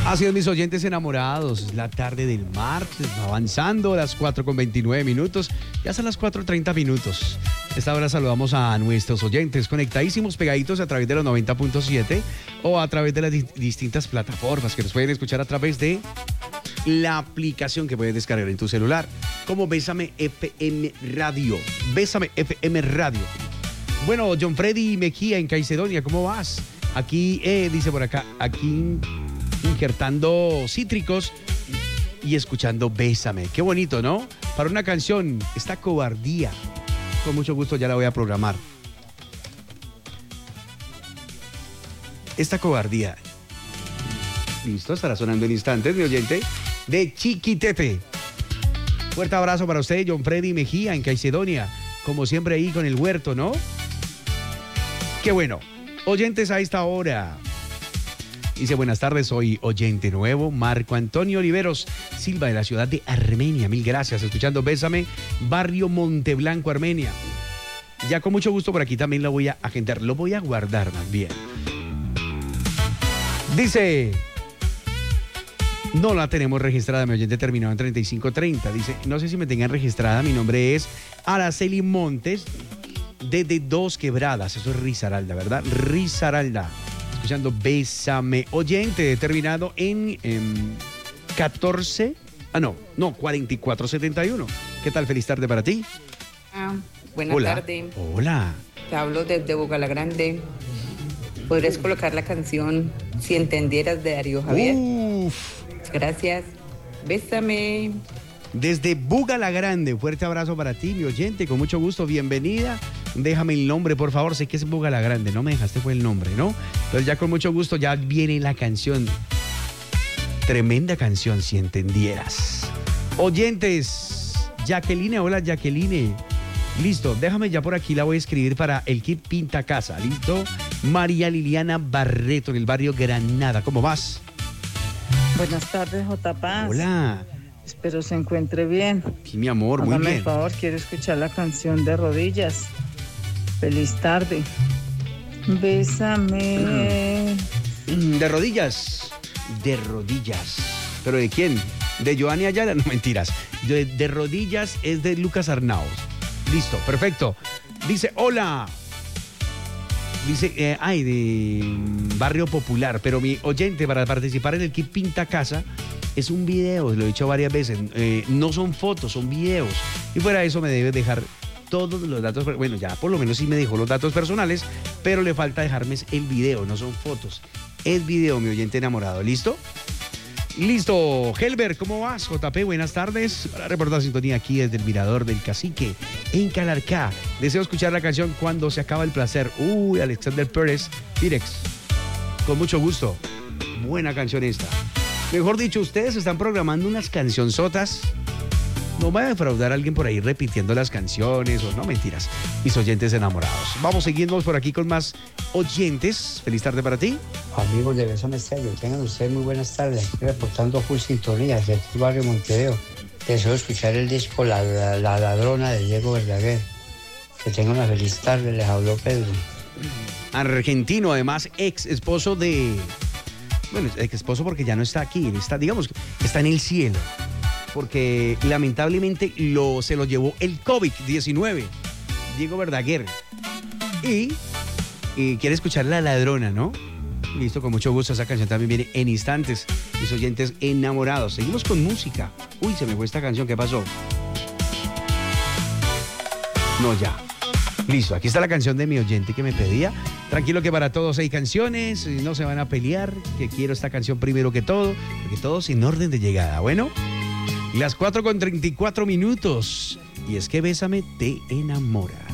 Así es, mis oyentes enamorados, la tarde del martes, avanzando a las 4:29. Ya son las 4:30. Esta hora saludamos a nuestros oyentes conectadísimos, pegaditos a través de los 90.7 o a través de las distintas plataformas que nos pueden escuchar a través de la aplicación que puedes descargar en tu celular, como Bésame FM Radio. Bésame FM Radio. Bueno, John Freddy Mejía en Caicedonia, ¿cómo vas? Aquí, dice por acá, aquí injertando cítricos y escuchando Bésame. Qué bonito, ¿no? Para una canción, esta cobardía. Con mucho gusto ya la voy a programar. Esta cobardía. Listo, estará sonando en instantes, mi oyente, de Chiquitete. Fuerte abrazo para usted, John Freddy Mejía en Caicedonia. Como siempre ahí con el huerto, ¿no? Qué bueno. Oyentes a esta hora. Dice, buenas tardes, soy oyente nuevo, Marco Antonio Oliveros Silva, de la ciudad de Armenia. Mil gracias, escuchando Bésame, barrio Monteblanco, Armenia. Ya con mucho gusto por aquí también lo voy a agendar, lo voy a guardar más bien. Dice, no la tenemos registrada, mi oyente terminado en 3530. Dice, no sé si me tengan registrada, mi nombre es Araceli Montes, desde Dos Quebradas, eso es Risaralda, ¿verdad? Risaralda. Escuchando Bésame, oyente terminado en 4471. ¿Qué tal? Feliz tarde para ti. Buenas tardes. Hola. Te hablo desde Bugalagrande. ¿Podrías colocar la canción Si Entendieras de Darío Javier? Uf. Gracias. Bésame. Desde Bugalagrande, fuerte abrazo para ti, mi oyente, con mucho gusto, bienvenida. Déjame el nombre, por favor, sé que es Bugalagrande, no me dejaste fue el nombre, ¿no? Entonces ya con mucho gusto ya viene la canción. Tremenda canción, Si Entendieras. Oyentes, Jacqueline, hola Jacqueline. Listo, déjame ya por aquí, la voy a escribir para el Kit Pinta Casa, ¿listo? María Liliana Barreto, en el barrio Granada, ¿cómo vas? Buenas tardes, J. Paz. Hola. Espero se encuentre bien. Sí, mi amor, muy Hágame bien. por favor, quiero escuchar la canción de Rodillas. Feliz tarde. Bésame. De rodillas. De rodillas. ¿Pero de quién? ¿De Joanny Ayala? No, mentiras. De rodillas es de Lucas Arnauz. Listo, perfecto. Dice, hola. Dice, de Barrio Popular. Pero mi oyente, para participar en el Kit Pinta Casa, es un video, lo he dicho varias veces. No son fotos, son videos. Y fuera de eso me debe dejar todos los datos. Bueno, ya por lo menos sí me dejó los datos personales, pero le falta dejarme el video, no son fotos. Es video, mi oyente enamorado. ¿Listo? Listo. Helber, ¿cómo vas? JP, buenas tardes. Para reportar sintonía aquí desde el Mirador del Cacique, en Calarcá. Deseo escuchar la canción Cuando se acaba el placer. Alexander Pérez, Pirex. Con mucho gusto. Buena canción esta. Mejor dicho, ustedes están programando unas cancionzotas. No va a defraudar a alguien por ahí repitiendo las canciones o no, mentiras. Mis oyentes enamorados. Vamos, seguimos por aquí con más oyentes. Feliz tarde para ti. Amigos de Bésame Estéreo, tengan ustedes muy buenas tardes. Aquí reportando full sintonía desde el barrio Montevideo. Deseo escuchar el disco La Ladrona de Diego Verdaguer. Que tengan una feliz tarde, les habló Pedro. Argentino, además, ex esposo de... Bueno, ex esposo porque ya no está aquí. Está, digamos, está en el cielo. Porque lamentablemente se lo llevó el COVID-19, Diego Verdaguer. Y quiere escuchar La Ladrona, ¿no? Listo, con mucho gusto. Esa canción también viene en instantes. Mis oyentes enamorados. Seguimos con música. Uy, se me fue esta canción. ¿Qué pasó? No, ya. Listo, aquí está la canción de mi oyente que me pedía. Tranquilo que para todos hay canciones, no se van a pelear, que quiero esta canción primero que todo, porque todos en orden de llegada. Bueno, las 4:34. Y es que Bésame te enamora.